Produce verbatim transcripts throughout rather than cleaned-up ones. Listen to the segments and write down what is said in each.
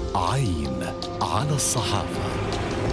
عين على الصحافة.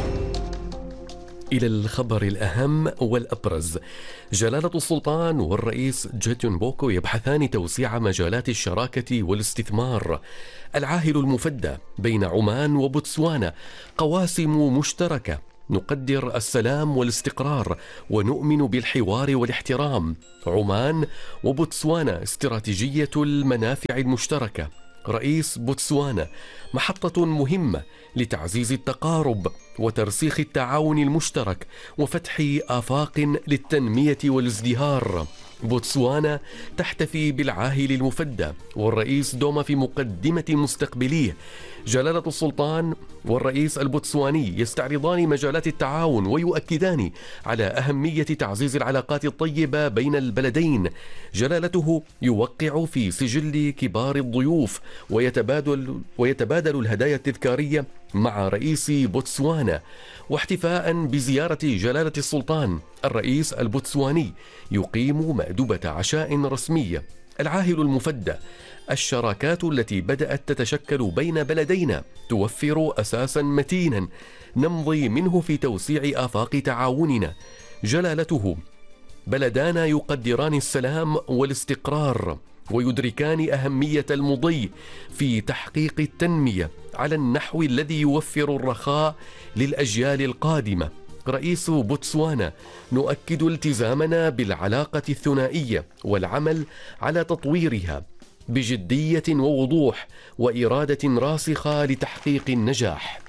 إلى الخبر الأهم والأبرز. جلالة السلطان والرئيس جيتون بوكو يبحثان توسيع مجالات الشراكة والاستثمار. العاهل المفدى بين عمان وبوتسوانا، قواسم مشتركة. نقدر السلام والاستقرار ونؤمن بالحوار والاحترام. عمان وبوتسوانا استراتيجية المنافع المشتركة. رئيس بوتسوانا: محطة مهمة لتعزيز التقارب وترسيخ التعاون المشترك وفتح آفاق للتنمية والازدهار. بوتسوانا تحتفي بالعاهل المفدى والرئيس دوما في مقدمة مستقبليه. جلالة السلطان والرئيس البوتسواني يستعرضان مجالات التعاون ويؤكدان على أهمية تعزيز العلاقات الطيبة بين البلدين. جلالته يوقع في سجل كبار الضيوف ويتبادل, ويتبادل الهدايا التذكارية مع رئيس بوتسوانا. واحتفاء بزيارة جلالة السلطان، الرئيس البوتسواني يقيم مأدبة عشاء رسمية. العاهل المفدى: الشراكات التي بدأت تتشكل بين بلدينا توفر أساسا متينا نمضي منه في توسيع آفاق تعاوننا. جلالته: بلدانا يقدران السلام والاستقرار ويدركان أهمية المضي في تحقيق التنمية على النحو الذي يوفر الرخاء للأجيال القادمة. رئيس بوتسوانا: نؤكد التزامنا بالعلاقة الثنائية والعمل على تطويرها بجدية ووضوح وإرادة راسخة لتحقيق النجاح.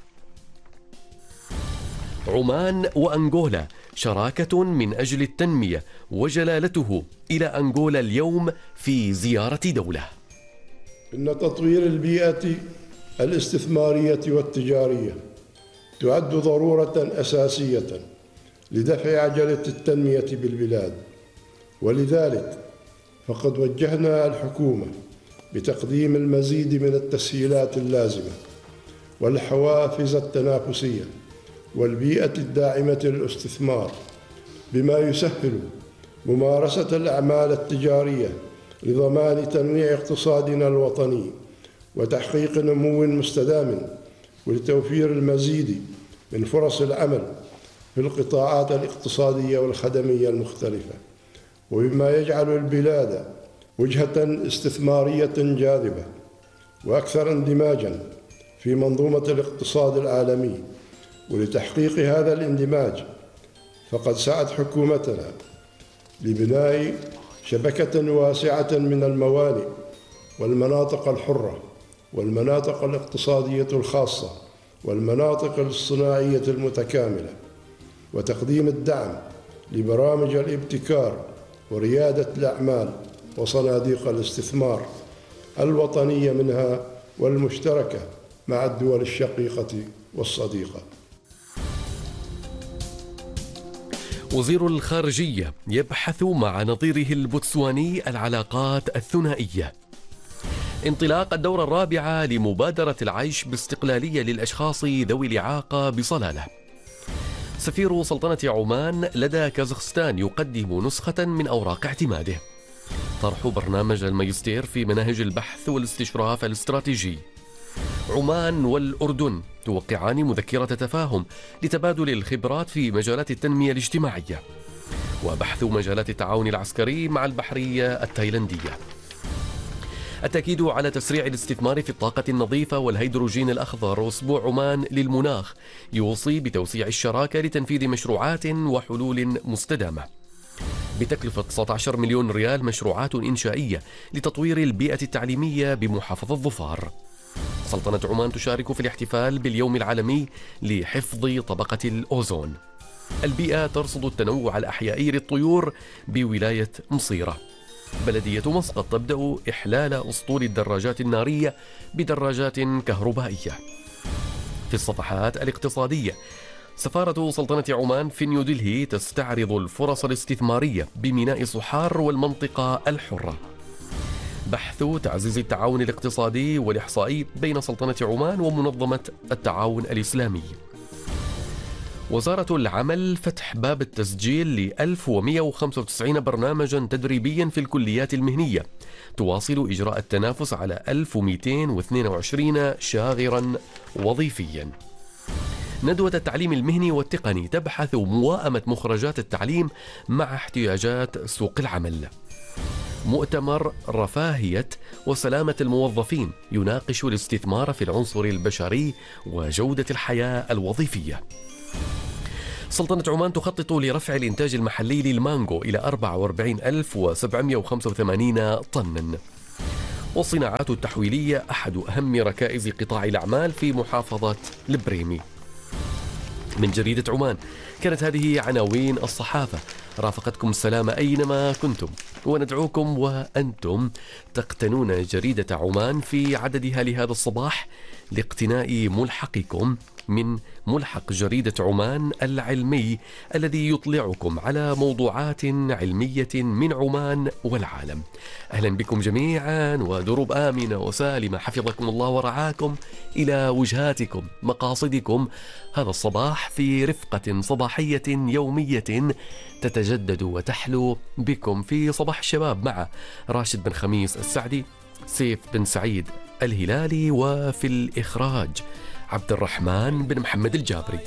عمان وأنغولا، شراكة من أجل التنمية. وجلالته إلى أنغولا اليوم في زيارة دولة. إن تطوير البيئة الاستثمارية والتجارية تعد ضرورة أساسية لدفع عجلة التنمية بالبلاد، ولذلك فقد وجهنا الحكومة بتقديم المزيد من التسهيلات اللازمة والحوافز التنافسية والبيئة الداعمة للاستثمار، بما يسهل ممارسة الأعمال التجارية لضمان تنويع اقتصادنا الوطني وتحقيق نمو مستدام، ولتوفير المزيد من فرص العمل في القطاعات الاقتصادية والخدمية المختلفة، وبما يجعل البلاد وجهة استثمارية جاذبة وأكثر اندماجا في منظومة الاقتصاد العالمي. ولتحقيق هذا الاندماج فقد سعت حكومتنا لبناء شبكة واسعة من الموانئ والمناطق الحرة والمناطق الاقتصادية الخاصة والمناطق الصناعية المتكاملة، وتقديم الدعم لبرامج الابتكار وريادة الأعمال وصناديق الاستثمار الوطنية منها والمشتركة مع الدول الشقيقة والصديقة. وزير الخارجية يبحث مع نظيره البوتسواني العلاقات الثنائية. انطلاق الدورة الرابعة لمبادرة العيش باستقلالية للأشخاص ذوي الإعاقة بصلالة. سفير سلطنة عمان لدى كازاخستان يقدم نسخة من أوراق اعتماده. طرح برنامج الماجستير في مناهج البحث والاستشراف الاستراتيجي. عمان والأردن توقعان مذكرة تفاهم لتبادل الخبرات في مجالات التنمية الاجتماعية وبحث مجالات التعاون العسكري مع البحرية التايلاندية. التأكيد على تسريع الاستثمار في الطاقة النظيفة والهيدروجين الأخضر. وأسبوع عمان للمناخ يوصي بتوسيع الشراكة لتنفيذ مشروعات وحلول مستدامة. بتكلفة تسعة عشر مليون ريال مشروعات إنشائية لتطوير البيئة التعليمية بمحافظة ظفار. سلطنة عمان تشارك في الاحتفال باليوم العالمي لحفظ طبقة الأوزون. البيئة ترصد التنوع الأحيائي للطيور بولاية مصيرة. بلدية مسقط تبدأ إحلال أسطول الدراجات النارية بدراجات كهربائية. في الصفحات الاقتصادية، سفارة سلطنة عمان في نيودلهي تستعرض الفرص الاستثمارية بميناء صحار والمنطقة الحرة. بحث تعزيز التعاون الاقتصادي والإحصائي بين سلطنة عمان ومنظمة التعاون الإسلامي. وزارة العمل فتح باب التسجيل ل ألف ومئة وخمسة وتسعين برنامجا تدريبيا في الكليات المهنية، تواصل إجراء التنافس على ألف ومئتين واثنين وعشرين شاغرا وظيفيا. ندوة التعليم المهني والتقني تبحث موائمة مخرجات التعليم مع احتياجات سوق العمل. مؤتمر رفاهية وسلامة الموظفين يناقش الاستثمار في العنصر البشري وجودة الحياة الوظيفية. سلطنة عمان تخطط لرفع الإنتاج المحلي للمانجو إلى أربعة وأربعين ألف وسبعمئة وخمسة وثمانين طنا. والصناعات التحويلية أحد أهم ركائز قطاع الأعمال في محافظة البريمي. من جريدة عمان كانت هذه عناوين الصحافة. رافقتكم السلامة أينما كنتم، وندعوكم وأنتم تقتنون جريدة عمان في عددها لهذا الصباح لاقتناء ملحقكم من ملحق جريدة عمان العلمي الذي يطلعكم على موضوعات علمية من عمان والعالم. أهلا بكم جميعا، ودروب آمنة وسالمة حفظكم الله ورعاكم إلى وجهاتكم مقاصدكم هذا الصباح في رفقة صباحية يومية تتجدد وتحلو بكم في صباح الشباب مع راشد بن خميس السعدي، سيف بن سعيد الهلالي، وفي الإخراج عبد الرحمن بن محمد الجابري.